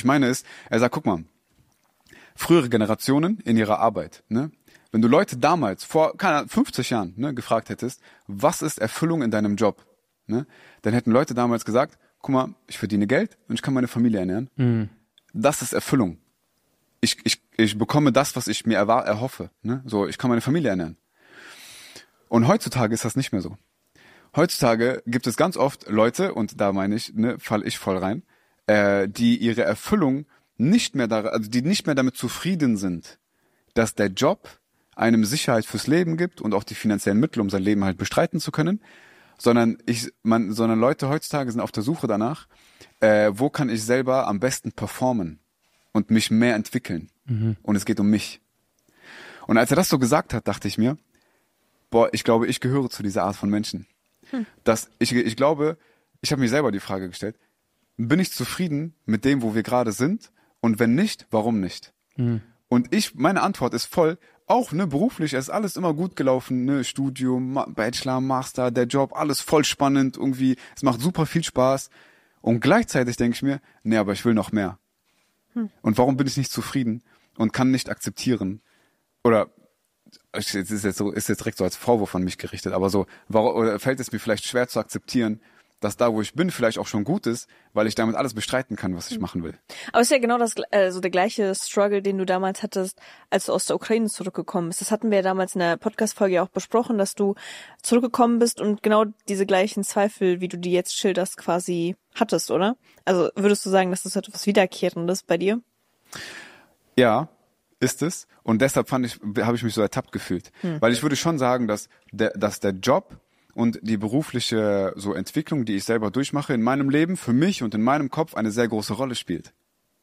ich meine ist, er sagt, guck mal, frühere Generationen in ihrer Arbeit, ne? Wenn du Leute damals, vor 50 Jahren, ne, gefragt hättest, was ist Erfüllung in deinem Job, ne? Dann hätten Leute damals gesagt, guck mal, ich verdiene Geld und ich kann meine Familie ernähren. Mhm. Das ist Erfüllung. Ich bekomme das, was ich mir erhoffe, ne? So, ich kann meine Familie ernähren. Und heutzutage ist das nicht mehr so. Heutzutage gibt es ganz oft Leute, und da meine ich, ne, fall ich voll rein, die ihre Erfüllung die nicht mehr damit zufrieden sind, dass der Job einem Sicherheit fürs Leben gibt und auch die finanziellen Mittel, um sein Leben halt bestreiten zu können, sondern Leute heutzutage sind auf der Suche danach, wo kann ich selber am besten performen und mich mehr entwickeln. Mhm. Und es geht um mich. Und als er das so gesagt hat, dachte ich mir, ich glaube, ich gehöre zu dieser Art von Menschen. Ich glaube, ich habe mir selber die Frage gestellt, bin ich zufrieden mit dem, wo wir gerade sind? Und wenn nicht, warum nicht? Mhm. Und meine Antwort ist voll, auch ne, beruflich, es ist alles immer gut gelaufen, ne, Studium, Bachelor, Master, der Job, alles voll spannend, irgendwie, es macht super viel Spaß. Und gleichzeitig denke ich mir, nee, aber ich will noch mehr. Und warum bin ich nicht zufrieden und kann nicht akzeptieren? Oder ist jetzt direkt so als Vorwurf an mich gerichtet, aber so, oder fällt es mir vielleicht schwer zu akzeptieren, dass da, wo ich bin, vielleicht auch schon gut ist, weil ich damit alles bestreiten kann, was ich machen will. Aber es ist ja genau so der gleiche Struggle, den du damals hattest, als du aus der Ukraine zurückgekommen bist. Das hatten wir ja damals in der Podcast-Folge auch besprochen, dass du zurückgekommen bist und genau diese gleichen Zweifel, wie du die jetzt schilderst, quasi hattest, oder? Also würdest du sagen, dass das etwas Wiederkehrendes bei dir? Ja, ist es. Und deshalb habe ich mich so ertappt gefühlt. Weil ich würde schon sagen, dass der Job und die berufliche so Entwicklung, die ich selber durchmache in meinem Leben, für mich und in meinem Kopf eine sehr große Rolle spielt.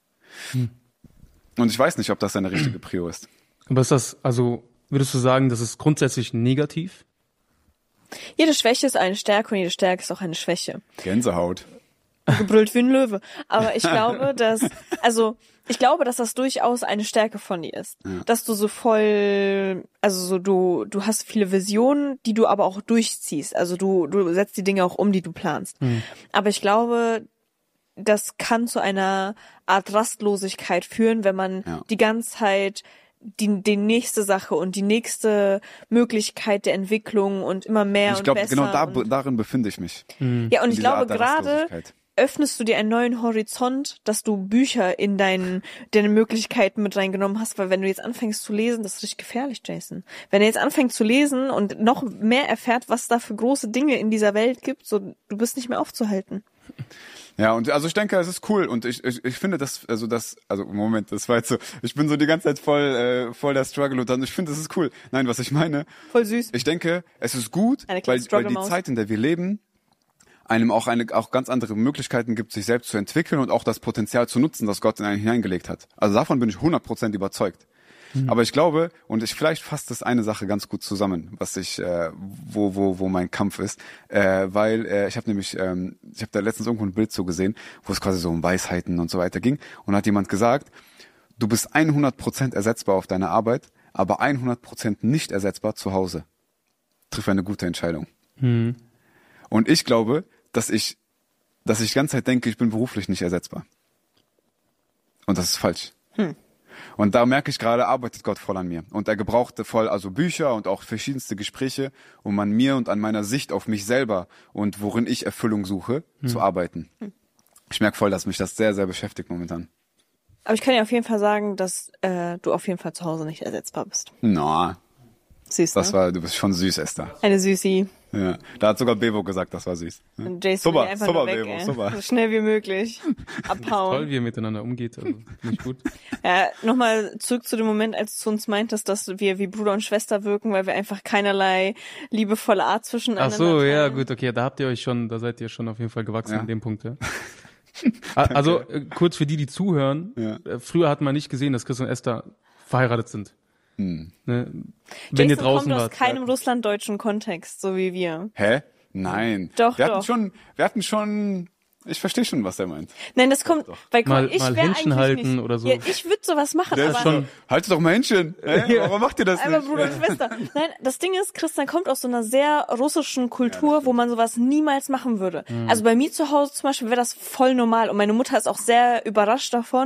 Und ich weiß nicht, ob das eine richtige Prio ist. Aber ist das, also würdest du sagen, das ist grundsätzlich negativ? Jede Schwäche ist eine Stärke und jede Stärke ist auch eine Schwäche. Gänsehaut. Gebrüllt wie ein Löwe. Aber ich glaube, dass das durchaus eine Stärke von dir ist. Ja. Dass du so voll, also so du hast viele Visionen, die du aber auch durchziehst. Also du setzt die Dinge auch um, die du planst. Aber ich glaube, das kann zu einer Art Rastlosigkeit führen, wenn man die ganze Zeit die nächste Sache und die nächste Möglichkeit der Entwicklung und immer mehr und besser. Ich glaube, genau darin befinde ich mich. Ja, und ich glaube gerade öffnest du dir einen neuen Horizont, dass du Bücher in deine Möglichkeiten mit reingenommen hast, weil wenn du jetzt anfängst zu lesen, das ist richtig gefährlich, Jason. Wenn er jetzt anfängt zu lesen und noch mehr erfährt, was da für große Dinge in dieser Welt gibt, so du bist nicht mehr aufzuhalten. Ja, und also ich denke, es ist cool und ich finde das Moment, das war jetzt so, ich bin so die ganze Zeit voll der Struggle und dann, ich finde, das ist cool. Nein, was ich meine. Voll süß. Ich denke, es ist gut, weil die Zeit, in der wir leben, einem auch ganz andere Möglichkeiten gibt, sich selbst zu entwickeln und auch das Potenzial zu nutzen, das Gott in einen hineingelegt hat. Also davon bin ich 100% überzeugt. Aber ich glaube, vielleicht fasst das eine Sache ganz gut zusammen, was wo mein Kampf ist, weil ich habe da letztens irgendwo ein Bild so gesehen, wo es quasi so um Weisheiten und so weiter ging und hat jemand gesagt, du bist 100% ersetzbar auf deiner Arbeit, aber 100% nicht ersetzbar zu Hause. Triff eine gute Entscheidung. Und ich glaube, dass ich die ganze Zeit denke, ich bin beruflich nicht ersetzbar. Und das ist falsch. Und da merke ich gerade, arbeitet Gott voll an mir. Und er gebrauchte voll, also Bücher und auch verschiedenste Gespräche, um an mir und an meiner Sicht auf mich selber und worin ich Erfüllung suche, zu arbeiten. Ich merke voll, dass mich das sehr, sehr beschäftigt momentan. Aber ich kann dir auf jeden Fall sagen, dass du auf jeden Fall zu Hause nicht ersetzbar bist. Süß, ne? Du bist schon süß, Esther. Eine Süßi. Ja, da hat sogar Bebo gesagt, das war süß. Und Jason will einfach nur weg, Bebo, so schnell wie möglich abhauen. Toll, wie er miteinander umgeht, also nicht gut. Ja, nochmal zurück zu dem Moment, als du zu uns meintest, dass wir wie Bruder und Schwester wirken, weil wir einfach keinerlei liebevolle Art zwischeneinander haben. Ach so, ja, teilen. gut, okay, da seid ihr schon auf jeden Fall gewachsen an dem Punkt, ja. Also, kurz für die zuhören, früher hat man nicht gesehen, dass Chris und Esther verheiratet sind. Ne? Wenn ihr draußen kommt wart. aus keinem russlanddeutschen Kontext, so wie wir. Hä? Nein. Doch. Wir hatten schon, ich verstehe schon, was er meint. Nein, das kommt, weil ich mal wäre Händchen eigentlich halten nicht, oder so. Ja, ich würde sowas machen, aber haltet doch mal Händchen. Warum macht ihr das aber nicht? Bruder und Schwester. Nein, das Ding ist, Christian kommt aus so einer sehr russischen Kultur, wo man sowas niemals machen würde. Also bei mir zu Hause zum Beispiel wäre das voll normal und meine Mutter ist auch sehr überrascht davon.